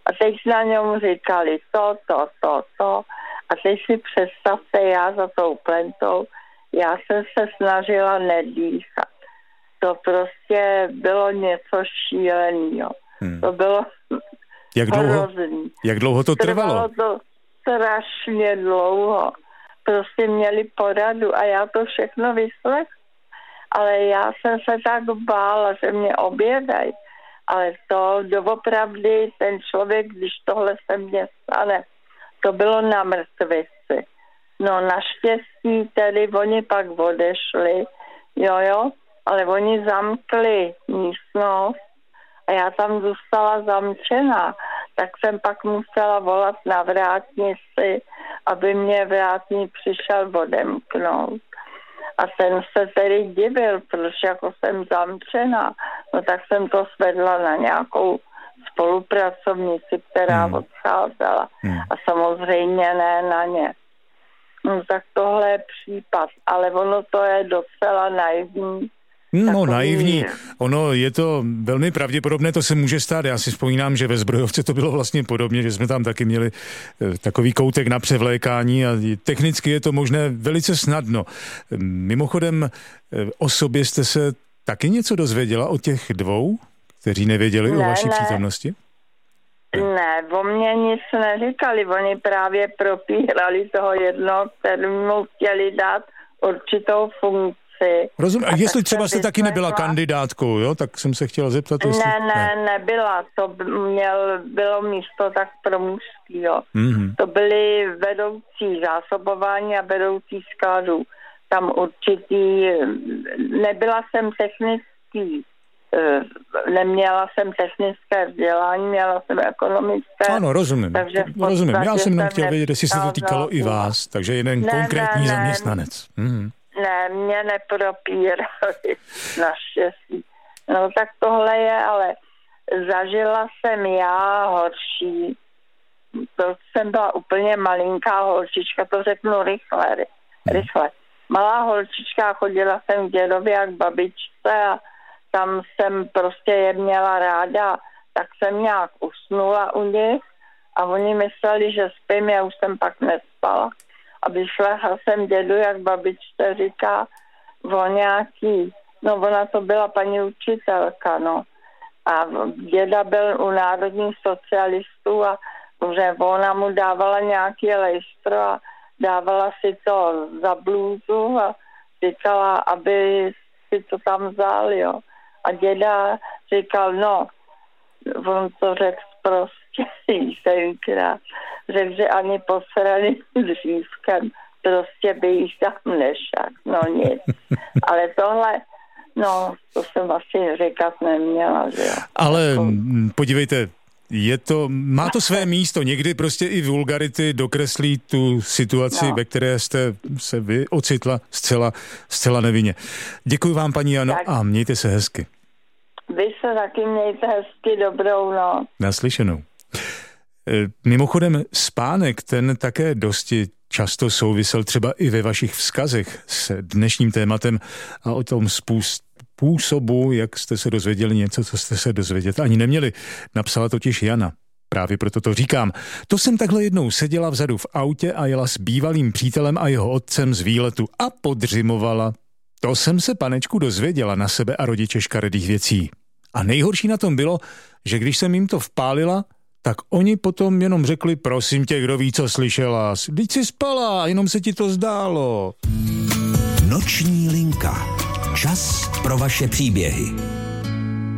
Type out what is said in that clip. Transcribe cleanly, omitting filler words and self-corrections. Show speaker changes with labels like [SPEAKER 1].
[SPEAKER 1] A teď na něm říkali to. A teď si představte, já za tou plentou, já jsem se snažila nedýchat. To prostě bylo něco šíleného. To bylo hrozný.
[SPEAKER 2] Jak dlouho to trvalo?
[SPEAKER 1] Trvalo to strašně dlouho. Prostě měli poradu a já to všechno vyslechla. Ale já jsem se tak bála, že mě objedají. Ale to doopravdy ten člověk, když tohle se mně stane, to bylo na mrtvici. No naštěstí tedy oni pak odešli, jo, ale oni zamkli místnost a já tam zůstala zamčená. Tak jsem pak musela volat na vrátnici, aby mě vrátník přišel odemknout. A ten se tedy divil, protože jako jsem zamčená, no tak jsem to svedla na nějakou spolupracovnici, která odcházela. A samozřejmě ne na ně. No tak tohle je případ, ale ono to je docela naivní.
[SPEAKER 2] No naivní, ono je to velmi pravděpodobné, to se může stát. Já si vzpomínám, že ve Zbrojovce to bylo vlastně podobně, že jsme tam taky měli takový koutek na převlékání a technicky je to možné velice snadno. Mimochodem, o sobě jste se taky něco dozvěděla o těch dvou, kteří nevěděli o vaší přítomnosti?
[SPEAKER 1] Ne, o mě nic neříkali, oni právě propírali toho jednoho, kterému chtěli dát určitou funkci.
[SPEAKER 2] Rozumím. A jestli třeba jste taky nebyla kandidátkou, jo? Tak jsem se chtěla zeptat, jestli...
[SPEAKER 1] Nebyla. To bylo místo tak pro mužský, jo. To byly vedoucí zásobování a vedoucí skladů. Tam určitý... Nebyla jsem technický. Neměla jsem technické vzdělání, měla jsem ekonomické.
[SPEAKER 2] Ano, rozumím. Rozumím. Já jsem jenom chtěl vědět, jestli se to týkalo i vás. Takže jeden konkrétní zaměstnanec.
[SPEAKER 1] Ne, mě nepropírali, naštěstí. No tak tohle je, ale zažila jsem já horší. To jsem byla úplně malinká holčička, to řeknu rychle. Malá holčička, chodila jsem k dědovi a k babičce a tam jsem prostě je měla ráda, tak jsem nějak usnula u nich a oni mysleli, že spím, já už jsem pak nespala. A vyšlehla jsem dědu, jak babičce říká, o nějaký, no ona to byla paní učitelka, no. A děda byl u národních socialistů a že ona mu dávala nějaký lejstro a dávala si to za blůzu a říkala, aby si to tam vzal, jo. A děda říkal, no, on to řekl prostě tenkrát, řekl, že ani posraným dřívkem prostě by jich tam nešak, no nic. Ale tohle, no, to jsem asi říkat neměla, že jo.
[SPEAKER 2] Ale podívejte, má to své místo, někdy prostě i vulgarity dokreslí tu situaci, ve které jste se vy ocitla zcela nevinně. Děkuji vám, paní Jano, a mějte se hezky.
[SPEAKER 1] Vy se taky mějte hezky, dobrou noc.
[SPEAKER 2] Naslyšenou. Mimochodem spánek, ten také dosti často souvisel třeba i ve vašich vzkazech s dnešním tématem a o tom způsobu, jak jste se dozvěděli něco, co jste se dozvědět ani neměli. Napsala totiž Jana. Právě proto to říkám. To jsem takhle jednou seděla vzadu v autě a jela s bývalým přítelem a jeho otcem z výletu a podřimovala. To jsem se, panečku, dozvěděla na sebe a rodiče škaredých věcí. A nejhorší na tom bylo, že když jsem jim to vpálila, tak oni potom jenom řekli, prosím tě, kdo ví, co slyšela. Vždyť jsi spala, jenom se ti to zdálo.
[SPEAKER 3] Noční linka. Čas pro vaše příběhy.